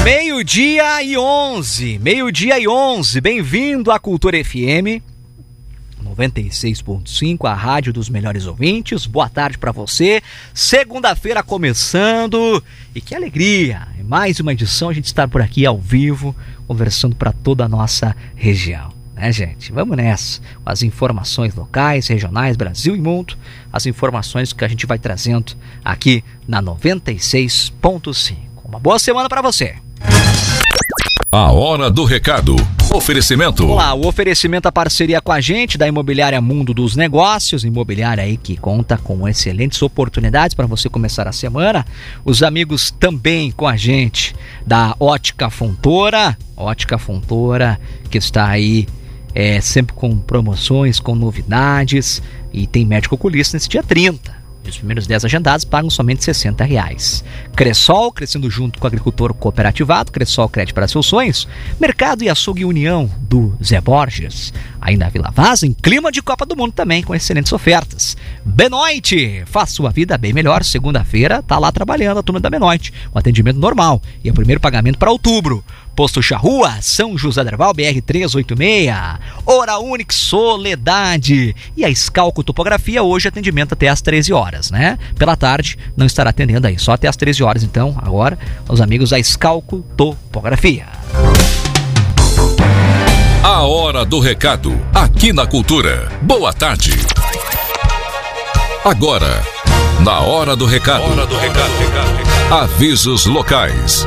Meio-dia e 11, bem-vindo à Cultura FM 96.5, a rádio dos melhores ouvintes. Boa tarde para você, segunda-feira começando, e que alegria, em mais uma edição a gente está por aqui ao vivo, conversando para toda a nossa região, né, gente? Vamos nessa, com as informações locais, regionais, Brasil e mundo, as informações que a gente vai trazendo aqui na 96.5. Uma boa semana para você. A hora do recado. Oferecimento. Olá, o oferecimento, a parceria com a gente da Imobiliária Mundo dos Negócios, imobiliária aí que conta com excelentes oportunidades para você começar a semana. Os amigos também com a gente da Ótica Fontoura, que está aí sempre com promoções, com novidades, e tem médico oculista nesse dia 30. Os primeiros 10 agendados pagam somente R$60. Cressol, crescendo junto com o agricultor cooperativado. Cressol, crédito para seus sonhos. Mercado e Açougue União do Zé Borges. Aí na Vila Vaz, em clima de Copa do Mundo também, com excelentes ofertas. Benoit, faz sua vida bem melhor. Segunda-feira tá lá trabalhando a turma da Benoit, com atendimento normal. E o primeiro pagamento para outubro. Posto Charrua, São José Derval, BR-386. Hora Única, Soledade. E a Escalco Topografia, hoje atendimento até às 13 horas, né? Pela tarde não estará atendendo aí, só até às 13 horas. Então, agora, os amigos da Escalco Topografia. A hora do recado, aqui na Cultura. Boa tarde. Agora, na hora do recado. Avisos locais.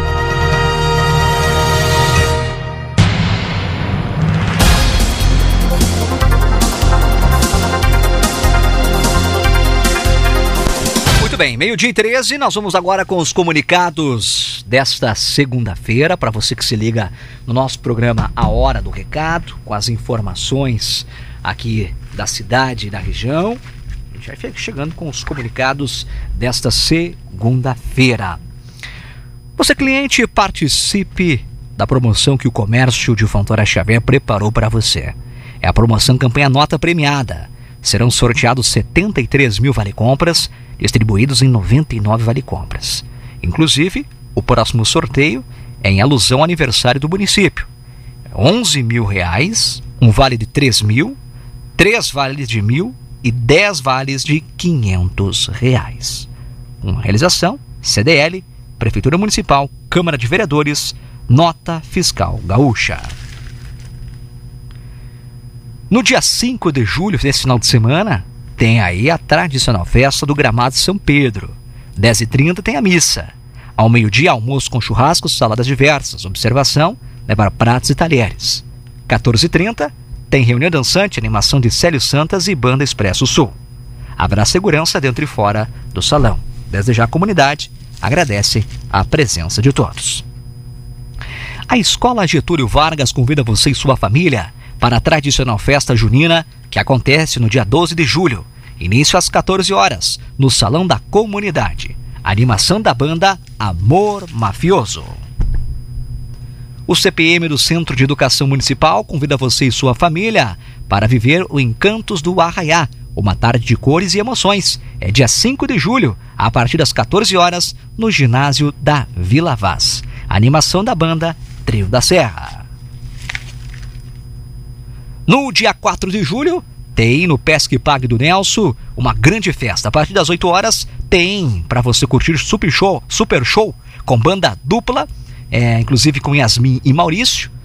Muito bem, 12h13, nós vamos agora com os comunicados desta segunda-feira, para você que se liga no nosso programa A Hora do Recado, com as informações aqui da cidade e da região. A gente vai chegando com os comunicados desta segunda-feira. Você, cliente, participe da promoção que o comércio de Fontoura Xavier preparou para você. É a promoção Campanha Nota Premiada. Serão sorteados 73 mil vale-compras, distribuídos em 99 vale-compras. Inclusive, o próximo sorteio é em alusão ao aniversário do município. R$11 mil, um vale de 3 mil, 3 vales de 1.000 e 10 vales de R$500. Uma realização, CDL, Prefeitura Municipal, Câmara de Vereadores, Nota Fiscal Gaúcha. No dia 5 de julho, nesse final de semana, tem aí a tradicional festa do Gramado São Pedro. 10h30 tem a missa. Ao meio-dia, almoço com churrascos, saladas diversas. Observação, levar pratos e talheres. 14h30 tem reunião dançante, animação de Célio Santas e Banda Expresso Sul. Haverá segurança dentro e fora do salão. Desde já a comunidade agradece a presença de todos. A Escola Getúlio Vargas convida você e sua família para a tradicional festa junina que acontece no dia 12 de julho, início às 14 horas, no Salão da Comunidade. Animação da banda Amor Mafioso. O CPM do Centro de Educação Municipal convida você e sua família para viver o Encantos do Arraiá, uma tarde de cores e emoções. É dia 5 de julho, a partir das 14 horas, no ginásio da Vila Vaz. Animação da banda Trio da Serra. No dia 4 de julho, tem no Pesque Pague do Nelson uma grande festa. A partir das 8 horas, tem para você curtir super show com banda dupla, inclusive com Yasmin e Maurício,